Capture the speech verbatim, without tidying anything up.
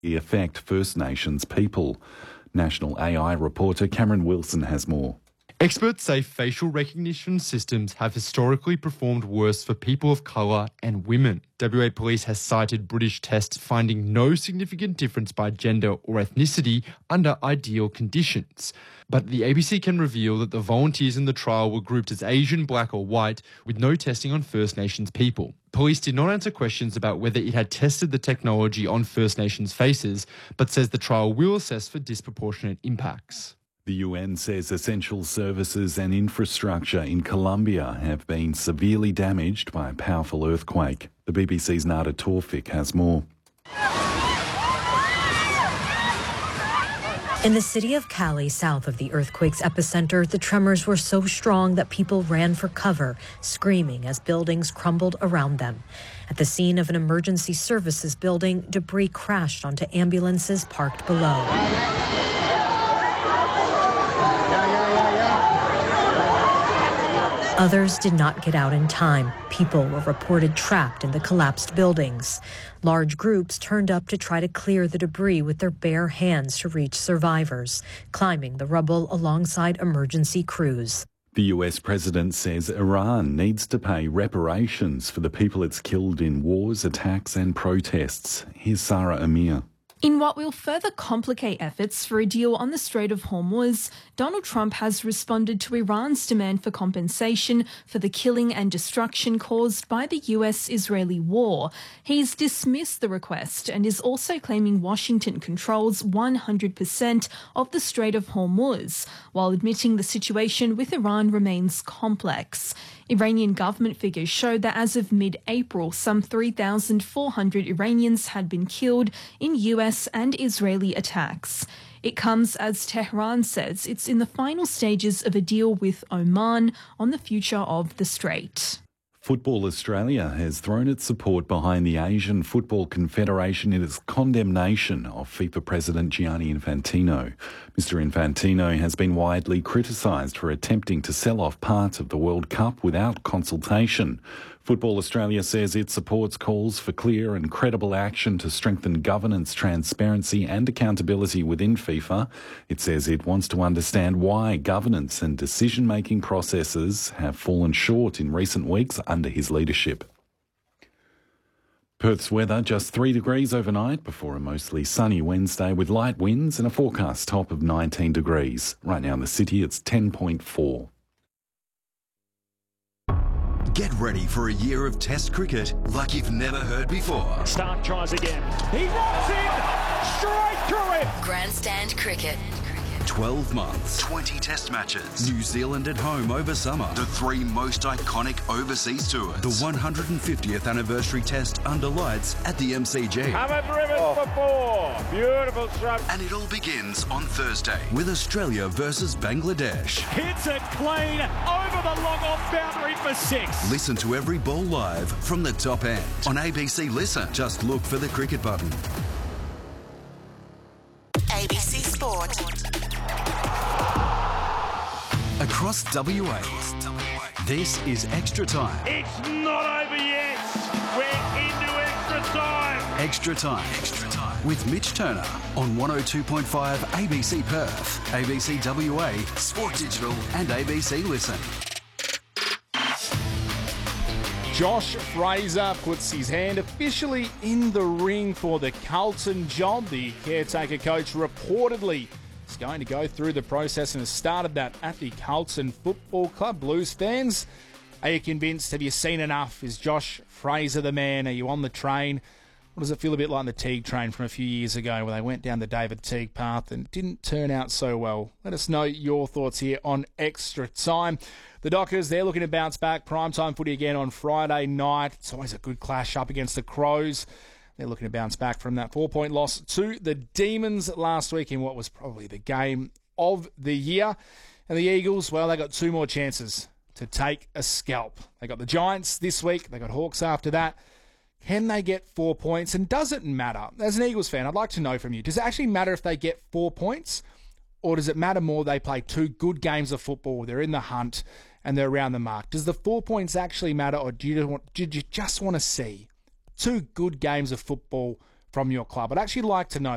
affect First Nations people. National A I reporter Cameron Wilson has more. Experts say facial recognition systems have historically performed worse for people of colour and women. W A Police has cited British tests finding no significant difference by gender or ethnicity under ideal conditions. But the A B C can reveal that the volunteers in the trial were grouped as Asian, black or white, with no testing on First Nations people. Police did not answer questions about whether it had tested the technology on First Nations faces, but says the trial will assess for disproportionate impacts. The U N says essential services and infrastructure in Colombia have been severely damaged by a powerful earthquake. The B B C's Nada Tawfik has more. In the city of Cali, south of the earthquake's epicenter, the tremors were so strong that people ran for cover, screaming as buildings crumbled around them. At the scene of an emergency services building, debris crashed onto ambulances parked below. Others did not get out in time. People were reported trapped in the collapsed buildings. Large groups turned up to try to clear the debris with their bare hands to reach survivors, climbing the rubble alongside emergency crews. The U S president says Iran needs to pay reparations for the people it's killed in wars, attacks and protests. Here's Sarah Amir. In what will further complicate efforts for a deal on the Strait of Hormuz, Donald Trump has responded to Iran's demand for compensation for the killing and destruction caused by the U S-Israeli war. He's dismissed the request and is also claiming Washington controls one hundred percent of the Strait of Hormuz, while admitting the situation with Iran remains complex. Iranian government figures show that as of mid-April, some three thousand four hundred Iranians had been killed in U S and Israeli attacks. It comes as Tehran says it's in the final stages of a deal with Oman on the future of the strait. Football Australia has thrown its support behind the Asian Football Confederation in its condemnation of FIFA President Gianni Infantino. Mister Infantino has been widely criticised for attempting to sell off parts of the World Cup without consultation. Football Australia says it supports calls for clear and credible action to strengthen governance, transparency and accountability within FIFA. It says it wants to understand why governance and decision-making processes have fallen short in recent weeks under his leadership. Perth's weather, just three degrees overnight before a mostly sunny Wednesday with light winds and a forecast top of nineteen degrees. Right now in the city, it's ten point four. Get ready for a year of Test cricket like you've never heard before. Stark tries again. He knocks in straight through it. Grandstand cricket. twelve months, twenty Test matches. New Zealand at home over summer. The three most iconic overseas tours. The one hundred fiftieth anniversary Test under lights at the M C G. Hamad driven oh. for four. Beautiful stroke. And it all begins on Thursday with Australia versus Bangladesh. Hits it clean over the long off boundary for six. Listen to every ball live from the top end on A B C Listen. Just look for the cricket button. A B C Sport. Across W A, this is Extra Time. It's not over yet. We're into extra time. Extra Time. Extra Time. With Mitch Turner on one oh two point five A B C Perth, A B C W A, Sport Digital and A B C Listen. Josh Fraser puts his hand officially in the ring for the Carlton job. The caretaker coach reportedly is going to go through the process and has started that at the Carlton Football Club. Blues fans, are you convinced? Have you seen enough? Is Josh Fraser the man? Are you on the train? Or does it feel a bit like the Teague train from a few years ago where they went down the David Teague path and didn't turn out so well? Let us know your thoughts here on Extra Time. The Dockers, they're looking to bounce back. Primetime footy again on Friday night. It's always a good clash up against the Crows. They're looking to bounce back from that four-point loss to the Demons last week in what was probably the game of the year. And the Eagles, well, they got two more chances to take a scalp. They got the Giants this week. They got Hawks after that. Can they get four points? And does it matter? As an Eagles fan, I'd like to know from you, does it actually matter if they get four points? Or does it matter more they play two good games of football, they're in the hunt, and they're around the mark? Does the four points actually matter, or do you, want, do you just want to see two good games of football from your club? I'd actually like to know.